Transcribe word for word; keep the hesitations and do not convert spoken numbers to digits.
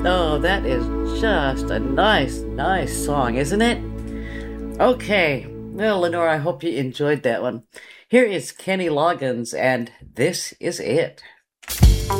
Oh, that is just a nice, nice song, isn't it? Okay. Well, Lenore, I hope you enjoyed that one. Here is Kenny Loggins, and This Is It.